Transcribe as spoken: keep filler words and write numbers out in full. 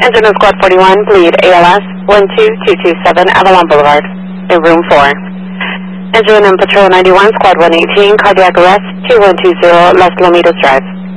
Engine of Squad forty-one, bleed A L S one two two two seven Avalon Boulevard, in room four. Engine and Patrol ninety-one, Squad one eighteen, cardiac arrest two one two zero Los Lomitos Drive.